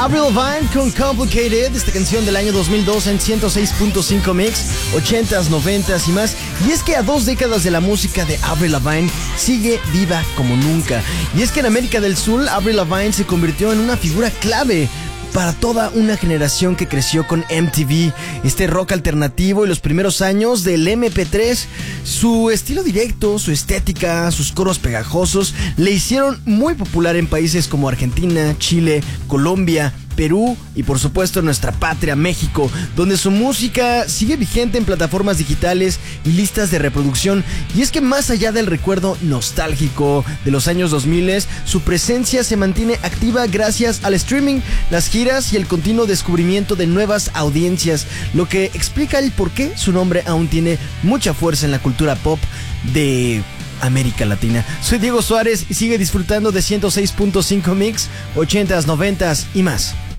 Avril Lavigne con Complicated, esta canción del año 2002 en 106.5 Mix, 80s, 90s y más. Y es que a 2 décadas de la música de Avril Lavigne sigue viva como nunca. Y es que en América del Sur, Avril Lavigne se convirtió en una figura clave para toda una generación que creció con MTV, este rock alternativo y los primeros años del MP3. Su estilo directo, su estética, sus coros pegajosos le hicieron muy popular en países como Argentina, Chile, Colombia, Perú y por supuesto nuestra patria México, donde su música sigue vigente en plataformas digitales y listas de reproducción. Y es que más allá del recuerdo nostálgico de los años 2000, su presencia se mantiene activa gracias al streaming, las giras y el continuo descubrimiento de nuevas audiencias, lo que explica el por qué su nombre aún tiene mucha fuerza en la cultura pop de América Latina. Soy Diego Suárez y sigue disfrutando de 106.5 Mix, 80s, 90s y más.